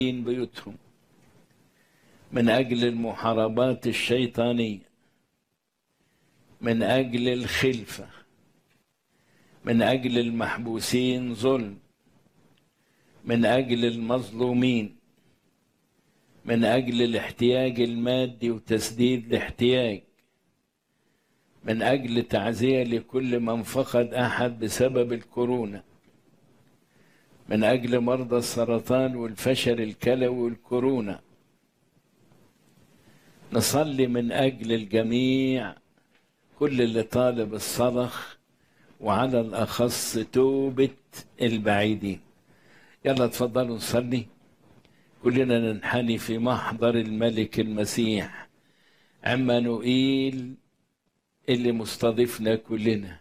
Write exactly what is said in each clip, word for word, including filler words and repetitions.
بيوتهم من أجل المحاربات الشيطانية، من أجل الخلفة، من أجل المحبوسين ظلم، من أجل المظلومين، من أجل الاحتياج المادي وتسديد الاحتياج، من أجل تعزية لكل من فقد أحد بسبب الكورونا، من أجل مرضى السرطان والفشل الكلوي والكورونا. نصلي من أجل الجميع، كل اللي طالب الصرخ، وعلى الأخص توبة البعيدين. يلا تفضلوا نصلي كلنا، ننحني في محضر الملك المسيح عمانوئيل اللي مستضيفنا كلنا،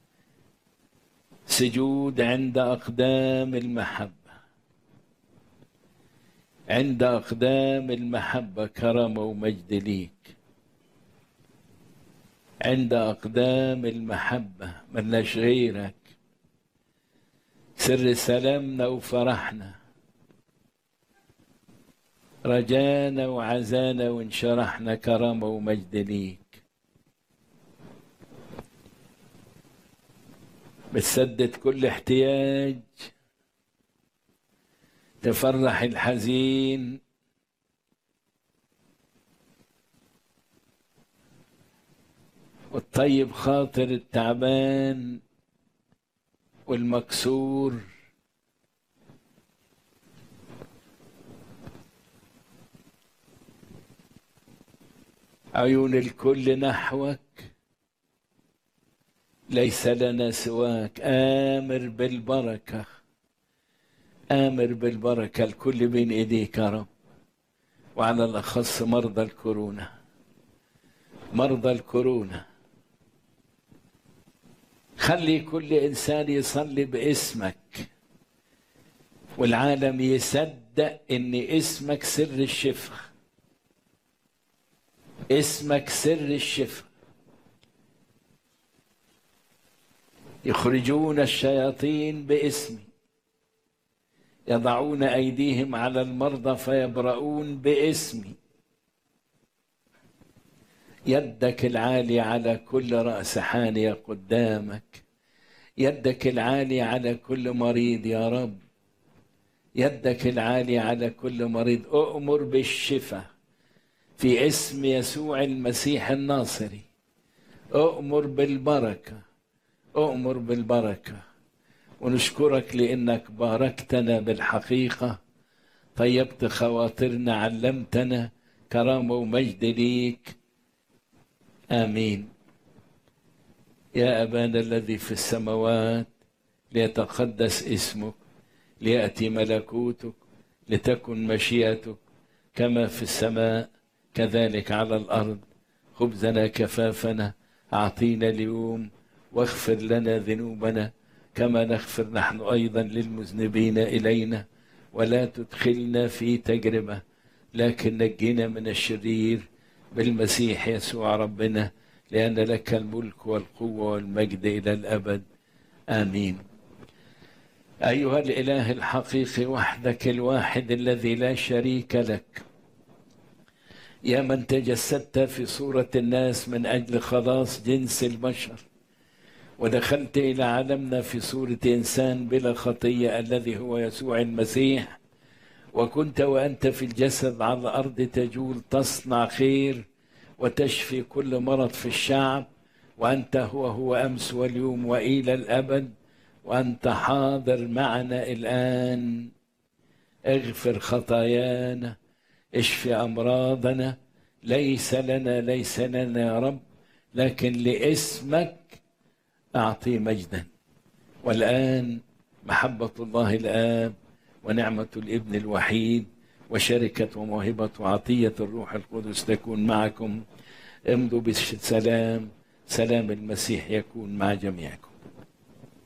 سجود عند أقدام المحبة، عند أقدام المحبة كرامة ومجد ليك، عند أقدام المحبة ملناش غيرك، سر سلامنا وفرحنا، رجانا وعزانا وانشرحنا كرامة ومجد ليك. بتسدد كل احتياج، تفرح الحزين، وتطيب خاطر التعبان والمكسور، عيون الكل نحوك، ليس لنا سواك. آمر بالبركة، آمر بالبركة، الكل بين إيديك يا رب، وعلى الأخص مرضى الكورونا، مرضى الكورونا. خلي كل إنسان يصلي باسمك، والعالم يصدق إن اسمك سر الشفاء، اسمك سر الشفاء. يخرجون الشياطين باسمي، يضعون أيديهم على المرضى فيبرؤون باسمي. يدك العالية على كل رأس حانية قدامك، يدك العالية على كل مريض يا رب، يدك العالية على كل مريض. أؤمر بالشفاء في اسم يسوع المسيح الناصري، أؤمر بالبركة، أؤمر بالبركة. ونشكرك لأنك باركتنا بالحقيقة، طيبت خواطرنا، علمتنا، كرامة ومجد ليك. آمين. يا أبانا الذي في السماوات، ليتقدس اسمك، ليأتي ملكوتك، لتكن مشيئتك كما في السماء كذلك على الأرض. خبزنا كفافنا أعطينا اليوم، واغفر لنا ذنوبنا كما نغفر نحن أيضا للمذنبين إلينا، ولا تدخلنا في تجربة لكن نجينا من الشرير بالمسيح يسوع ربنا، لأن لك الملك والقوة والمجد إلى الأبد. آمين. أيها الإله الحقيقي وحدك الواحد الذي لا شريك لك، يا من تجسدت في صورة الناس من أجل خلاص جنس البشر، ودخلت إلى عالمنا في صورة إنسان بلا خطية الذي هو يسوع المسيح، وكنت وأنت في الجسد على الأرض تجول تصنع خير وتشفي كل مرض في الشعب، وأنت هو هو أمس واليوم وإلى الأبد، وأنت حاضر معنا الآن. اغفر خطايانا، اشفي أمراضنا، ليس لنا ليس لنا يا رب، لكن لاسمك أعطي مجدا. والآن محبة الله الآب ونعمة الابن الوحيد وشركة وموهبة وعطية الروح القدس تكون معكم. امضوا بالسلام، سلام المسيح يكون مع جميعكم.